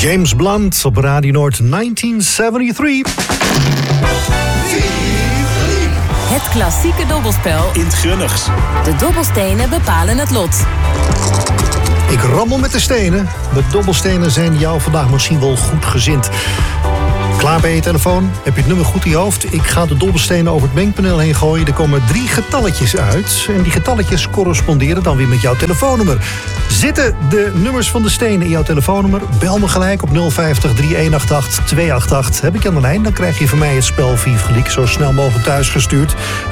James Blunt op Radio Noord 1973. Het klassieke dobbelspel in het Grunnigs. De dobbelstenen bepalen het lot. Ik rammel met de stenen. De dobbelstenen zijn jou vandaag misschien wel goed gezind. Klaar bij je telefoon? Heb je het nummer goed in je hoofd? Ik ga de dobbelstenen over het mengpaneel heen gooien. Er komen 3 getalletjes uit. En die getalletjes corresponderen dan weer met jouw telefoonnummer. Zitten de nummers van de stenen in jouw telefoonnummer? Bel me gelijk op 050 3188 288. Heb ik je aan de lijn? Dan krijg je van mij het spel Vive Geliek zo snel mogelijk thuis gestuurd.